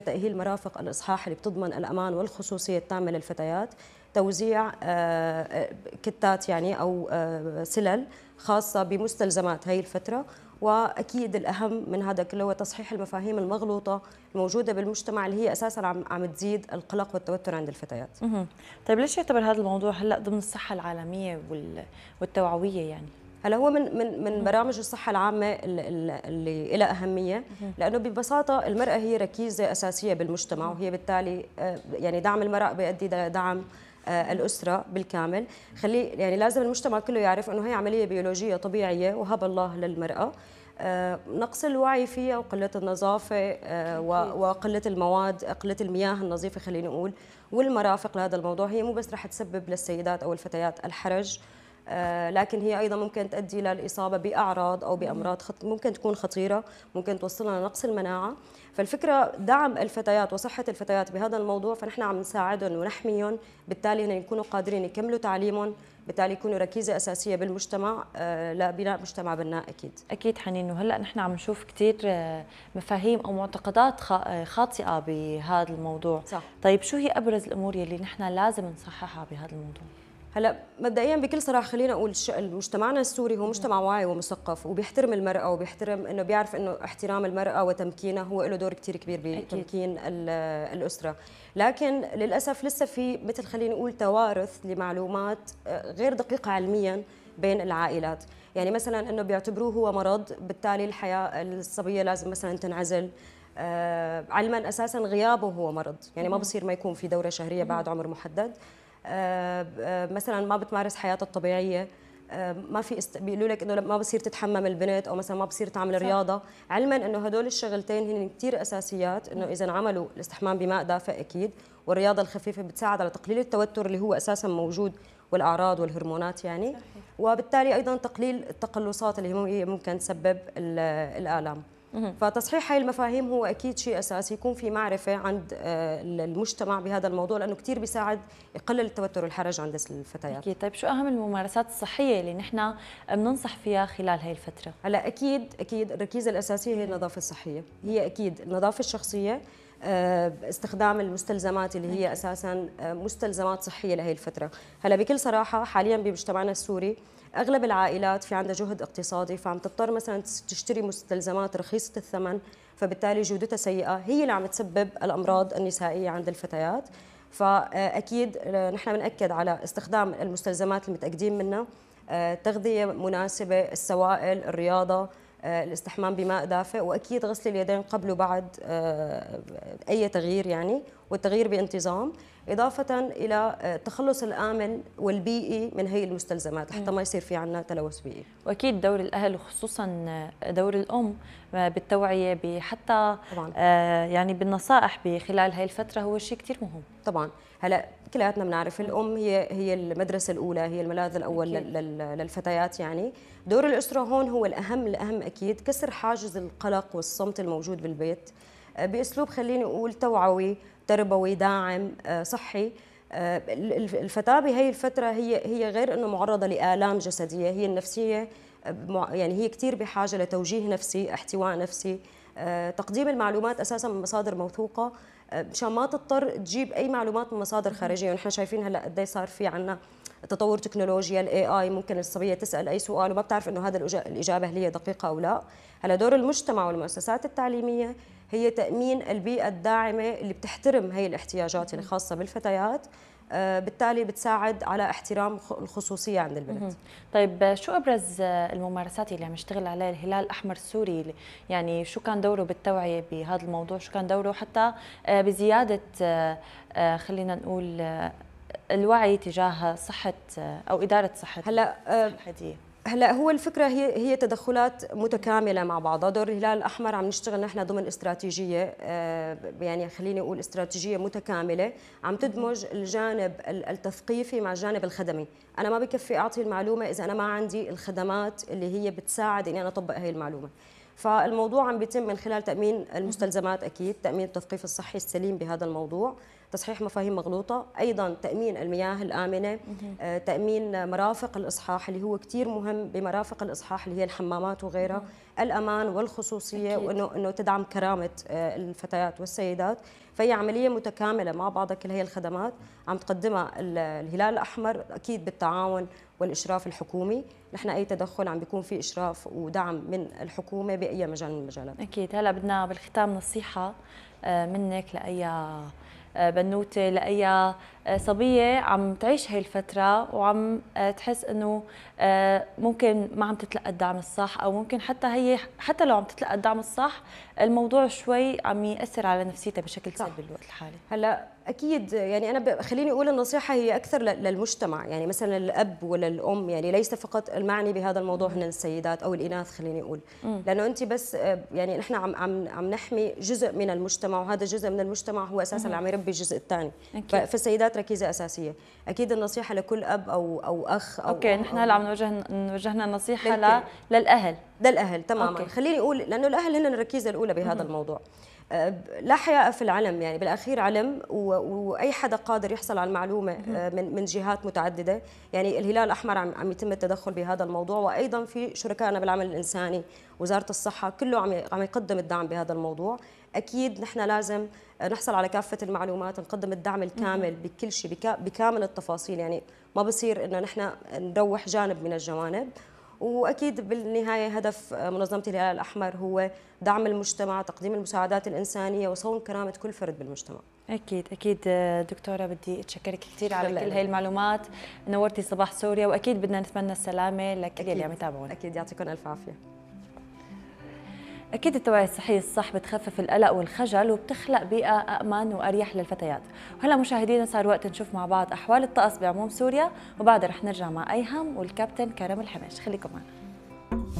تأهيل مرافق الإصحاح اللي بتضمن الأمان والخصوصية التامة للفتيات، توزيع كتات يعني أو سلل خاصة بمستلزمات هي الفترة. وأكيد الأهم من هذا كله هو تصحيح المفاهيم المغلوطة الموجودة بالمجتمع اللي هي أساساً عم تزيد القلق والتوتر عند الفتيات. طيب ليش يعتبر هذا الموضوع هلا ضمن الصحة العالمية والتوعوية يعني؟ هلا هو من برامج الصحة العامة اللي لها أهمية، لأنه ببساطة المرأة هي ركيزة أساسية بالمجتمع، وهي بالتالي يعني دعم المرأة بيؤدي لدعم الأسرة بالكامل. يعني لازم المجتمع كله يعرف أنه هي عملية بيولوجية طبيعية وهب الله للمرأة. نقص الوعي فيها وقلة النظافة وقلة المواد، قلة المياه النظيفة خلينا نقول، والمرافق لهذا الموضوع، هي مو بس رح تسبب للسيدات أو الفتيات الحرج، لكن هي أيضا ممكن تؤدي للإصابة بأعراض أو بأمراض ممكن تكون خطيرة، ممكن توصلنا لنقص المناعة. فالفكرة دعم الفتيات وصحة الفتيات بهذا الموضوع، فنحن عم نساعدهم ونحميهم، بالتالي هن يكونوا قادرين يكملوا تعليمهم، بالتالي يكونوا ركيزة أساسية بالمجتمع لبناء مجتمع بناء. أكيد حنين. وهلا نحن عم نشوف كثير مفاهيم أو معتقدات خاطئة بهذا الموضوع. صح. طيب شو هي أبرز الأمور يلي نحن لازم نصححها بهذا الموضوع؟ هلا مبدئيا بكل صراحه خلينا اقول مجتمعنا السوري هو مجتمع واعي ومثقف وبيحترم المراه، وبيحترم انه بيعرف انه احترام المراه وتمكينها هو له دور كثير كبير بتمكين الاسره. لكن للاسف لسه في مثل خلينا نقول توارث لمعلومات غير دقيقه علميا بين العائلات. يعني مثلا انه بيعتبروه هو مرض، بالتالي الحياه الصبيه لازم مثلا تنعزل، علما اساسا غيابه هو مرض. يعني ما بصير ما يكون في دوره شهريه بعد عمر محدد، مثلا ما بتمارس حياتها الطبيعيه، ما في بيقولوا لك انه ما بصير تتحمم البنت، او مثلا ما بصير تعمل رياضه، علما انه هدول الشغلتين هن كثير اساسيات. انه اذا عملوا الاستحمام بماء دافئ اكيد، والرياضه الخفيفه بتساعد على تقليل التوتر اللي هو اساسا موجود، والاعراض والهرمونات يعني. صحيح. وبالتالي ايضا تقليل التقلصات اللي هي ممكن تسبب الالام. فتصحيح هاي المفاهيم هو اكيد شيء اساسي، يكون في معرفه عند المجتمع بهذا الموضوع، لانه كثير بيساعد يقلل التوتر والحرج عند الفتيات. أكيد. طيب شو اهم الممارسات الصحيه اللي نحن بننصح فيها خلال هاي الفتره؟ هلا اكيد الركيزه الاساسيه هي النظافه الصحيه، هي اكيد النظافه الشخصيه، استخدام المستلزمات اللي هي اساسا مستلزمات صحيه لهي الفتره. هلا بكل صراحه حاليا بمجتمعنا السوري اغلب العائلات في عندها جهد اقتصادي، فعم تضطر مثلا تشتري مستلزمات رخيصه الثمن، فبالتالي جودتها سيئه، هي اللي عم تسبب الامراض النسائيه عند الفتيات. فاكيد نحن بنأكد على استخدام المستلزمات المتاكدين منها، تغذيه مناسبه، السوائل، الرياضه، الاستحمام بماء دافئ، واكيد غسل اليدين قبل وبعد اي تغيير يعني، والتغيير بانتظام، اضافه الى التخلص الامن والبيئي من هي المستلزمات حتى ما يصير في عندنا تلوث بيئي. واكيد دور الاهل وخصوصا دور الام بالتوعيه حتى طبعا يعني بالنصائح بخلال هاي الفتره هو شيء كثير مهم. طبعا. هلا كلياتنا بنعرف الام هي المدرسه الاولى، هي الملاذ الاول للفتيات يعني. دور الاسره هون هو الاهم اكيد، كسر حاجز القلق والصمت الموجود بالبيت باسلوب خليني اقول توعوي تربوي داعم صحي. الفتاه بهي الفتره هي غير انه معرضه لآلام جسديه، هي النفسيه يعني هي كثير بحاجه لتوجيه نفسي، احتواء نفسي، تقديم المعلومات اساسا من مصادر موثوقه، مشان ما تضطر تجيب اي معلومات من مصادر خارجيه. ونحن شايفين هلا قد ايه صار في عندنا تطور تكنولوجيا الاي اي، ممكن الصبيه تسال اي سؤال وما بتعرف انه هذا الاجابه هل هي دقيقه او لا. هلا دور المجتمع والمؤسسات التعليميه هي تامين البيئه الداعمه اللي بتحترم هي الاحتياجات الخاصه بالفتيات، بالتالي بتساعد على احترام الخصوصيه عند البنت. طيب شو ابرز الممارسات اللي عم يشتغل عليها الهلال الاحمر السوري؟ يعني شو كان دوره بالتوعيه بهذا الموضوع؟ شو كان دوره حتى بزياده خلينا نقول الوعي تجاه صحه او اداره صحه الحديه؟ هلا هو الفكره هي تدخلات متكامله مع بعضها. دور الهلال الاحمر عم نشتغل نحن ضمن استراتيجيه، يعني خليني اقول استراتيجيه متكامله عم تدمج الجانب التثقيفي مع الجانب الخدمي. انا ما بكفي اعطي المعلومه اذا انا ما عندي الخدمات اللي هي بتساعد اني انا اطبق هي المعلومه. فالموضوع عم بيتم من خلال تامين المستلزمات، اكيد تامين التثقيف الصحي السليم بهذا الموضوع، تصحيح مفاهيم مغلوطة، أيضا تأمين المياه الآمنة، تأمين مرافق الإصحاح اللي هو كتير مهم، بمرافق الإصحاح اللي هي الحمامات وغيرها، الأمان والخصوصية، وإنه تدعم كرامة الفتيات والسيدات. فهي عملية متكاملة مع بعضها، كل هي الخدمات عم تقدمها الهلال الأحمر أكيد بالتعاون والإشراف الحكومي. نحن أي تدخل عم بيكون في إشراف ودعم من الحكومة بأي مجال من المجالات. أكيد. هلا بدنا بالختام نصيحة منك لأي بنوتة، لأي صبية عم تعيش هاي الفترة وعم تحس إنه ممكن ما عم تتلقى الدعم الصح، أو ممكن حتى لو عم تتلقى الدعم الصح الموضوع شوي عم يأثر على نفسيتها بشكل سلبي بالوقت الحالي. هلا اكيد يعني انا خليني اقول النصيحه هي اكثر للمجتمع، يعني مثلا الاب ولا الام، يعني ليس فقط المعني بهذا الموضوع هن السيدات او الاناث، خليني اقول، لانه انت بس يعني نحن عم نحمي جزء من المجتمع، وهذا الجزء من المجتمع هو اساسا اللي عم يربي الجزء الثاني. فالسيدات ركيزه اساسيه. اكيد النصيحه لكل اب او اخ او اوكي. نحن هلا عم نوجهنا النصيحه للاهل. للاهل تماما. أوكي. خليني اقول لانه الاهل هن الركيزه الاولى بهذا الموضوع. لا حياء في العلم، يعني بالاخير علم، واي حدا قادر يحصل على المعلومه من جهات متعدده. يعني الهلال الاحمر عم يتم التدخل بهذا الموضوع، وايضا في شركائنا بالعمل الانساني، وزاره الصحه، كله عم يقدم الدعم بهذا الموضوع. اكيد نحن لازم نحصل على كافه المعلومات، نقدم الدعم الكامل بكل شيء، بكامل التفاصيل. يعني ما بصير انه نحن نروح جانب من الجوانب. واكيد بالنهايه هدف منظمه الهلال الاحمر هو دعم المجتمع، تقديم المساعدات الانسانيه، وصون كرامه كل فرد بالمجتمع. اكيد اكيد. دكتوره بدي اتشكرك كثير على كل هاي المعلومات، نورتي صباح سوريا، واكيد بدنا نتمنى السلامه لكل اللي عم يتابعونا. اكيد، يعطيكم الف عافيه. أكيد التوعية الصحية الصح بتخفف القلق والخجل وبتخلق بيئة أأمن وأريح للفتيات. وهلا مشاهدينا صار وقت نشوف مع بعض أحوال الطقس بعموم سوريا، وبعدها رح نرجع مع أيهم والكابتن كرم الحماش. خليكم معنا.